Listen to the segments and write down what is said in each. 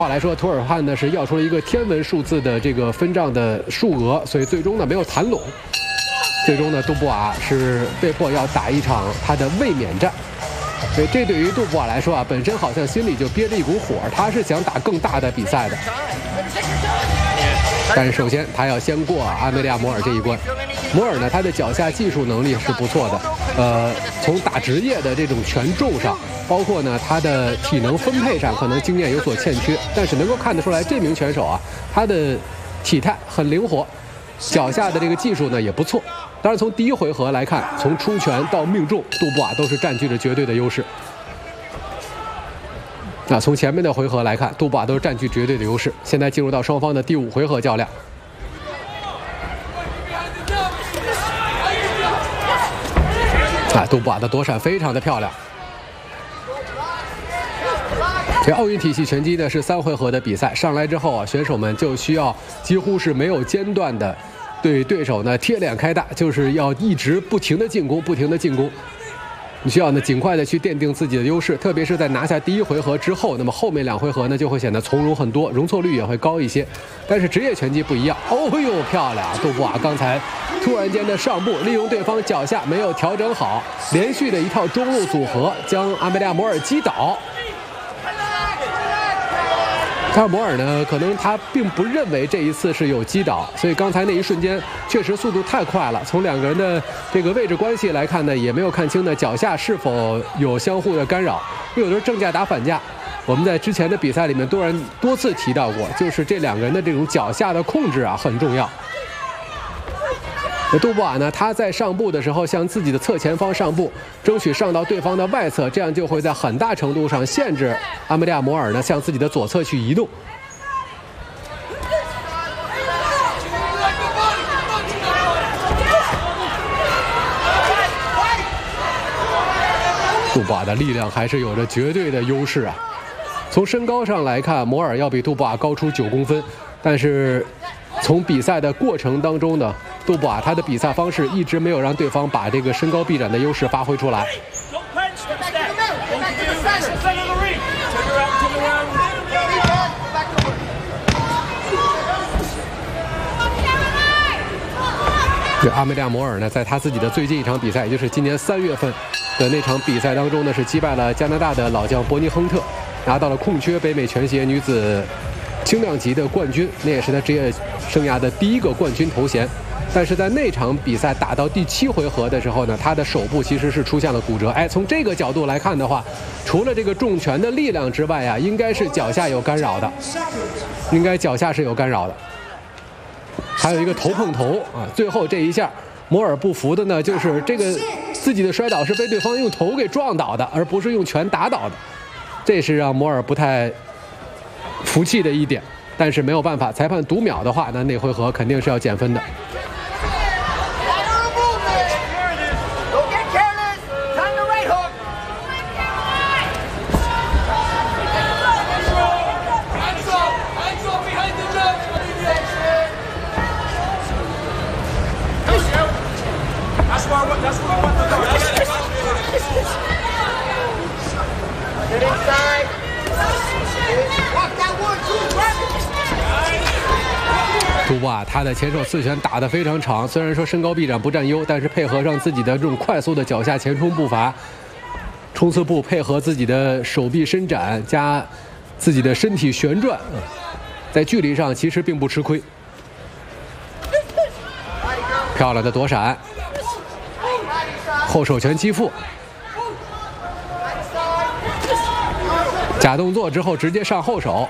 话来说，图尔汉呢是要出了一个天文数字的这个分账的数额，所以最终呢没有谈拢。最终呢，杜布瓦是被迫要打一场他的卫冕战。所以这对于杜布瓦来说啊，本身好像心里就憋着一股火，他是想打更大的比赛的。但是首先他要先过阿梅利亚·摩尔这一关。摩尔呢，他的脚下技术能力是不错的，从打职业的这种权重上，包括呢他的体能分配上，可能经验有所欠缺，但是能够看得出来，这名选手啊，他的体态很灵活，脚下的这个技术呢也不错。当然，从第一回合来看，从出拳到命中，杜布瓦都是占据着绝对的优势。从前面的回合来看，杜布瓦都是占据绝对的优势。现在进入到双方的第5回合较量。杜布瓦的躲闪非常的漂亮。这奥运体系拳击呢是3回合的比赛，上来之后啊，选手们就需要几乎是没有间断的对对手呢贴脸开大，就是要一直不停的进攻，不停的进攻。你需要呢尽快的去奠定自己的优势，特别是在拿下第1回合之后，那么后面2回合呢就会显得从容很多，容错率也会高一些。但是职业拳击不一样，哦呦漂亮！杜布瓦刚才突然间的上步，利用对方脚下没有调整好，连续的一套中路组合将阿梅利亚·摩尔击倒。但是摩尔呢，可能他并不认为这一次是有击倒，所以刚才那一瞬间确实速度太快了。从2个人的这个位置关系来看呢，也没有看清呢脚下是否有相互的干扰。有的正架打反架，我们在之前的比赛里面多次提到过，就是这2个人的这种脚下的控制啊很重要。杜布瓦呢，他在上步的时候向自己的侧前方上步，争取上到对方的外侧，这样就会在很大程度上限制阿梅利亚·摩尔呢向自己的左侧去移动。杜布瓦的力量还是有着绝对的优势啊。从身高上来看，摩尔要比杜布瓦高出9公分，但是从比赛的过程当中呢，杜布瓦他的比赛方式一直没有让对方把这个身高臂展的优势发挥出来。这阿梅利亚·摩尔呢，在他自己的最近一场比赛，也就是今年3月份的那场比赛当中呢，是击败了加拿大的老将伯尼·亨特，拿到了空缺北美拳协女子轻量级的冠军，那也是他职业生涯的第1个冠军头衔。但是在那场比赛打到第7回合的时候呢，他的手部其实是出现了骨折。从这个角度来看的话，除了这个重拳的力量之外啊，应该是脚下有干扰的，应该脚下是有干扰的。还有一个头碰头啊，最后这一下，摩尔不服的呢，就是这个自己的摔倒是被对方用头给撞倒的，而不是用拳打倒的，这是让摩尔不太服气的一点。但是没有办法，裁判读秒的话，那回合肯定是要减分的。杜布瓦他的前手4拳打得非常长，虽然说身高臂展不占优，但是配合上自己的这种快速的脚下前冲步伐，冲刺步配合自己的手臂伸展加自己的身体旋转，在距离上其实并不吃亏。漂亮的躲闪，后手拳击腹，假动作之后直接上后手。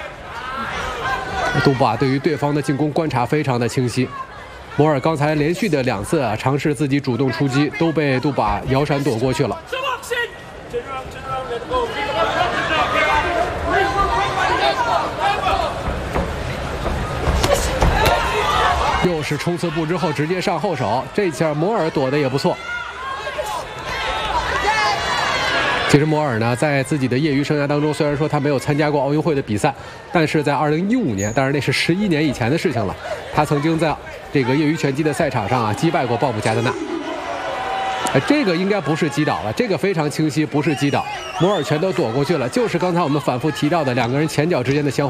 杜布瓦对于对方的进攻观察非常的清晰，摩尔刚才连续的2次尝试自己主动出击，都被杜布瓦摇闪躲过去了。又是冲刺步之后直接上后手，这下摩尔躲得也不错。其实摩尔呢，在自己的业余生涯当中，虽然说他没有参加过奥运会的比赛，但是在2015年，当然那是11年以前的事情了，他曾经在这个业余拳击的赛场上击败过鲍姆加德纳。 这个应该不是击倒了，这个非常清晰，不是击倒，摩尔全都躲过去了，就是刚才我们反复提到的两个人前脚之间的相互。